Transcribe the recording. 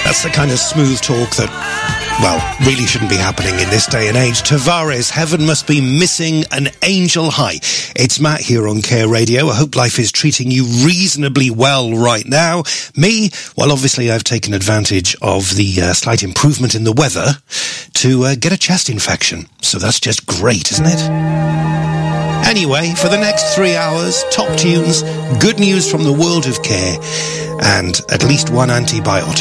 That's the kind of smooth talk that, well, really shouldn't be happening in this day and age. Tavares, Heaven Must Be Missing an Angel High. It's Matt here on Care Radio. I hope life is treating you reasonably well right now. Me, well, obviously I've taken advantage of the slight improvement in the weather to get a chest infection. So that's just great, isn't it? Anyway, for the next 3 hours, top tunes, good news from the world of care, and at least one antibiotic.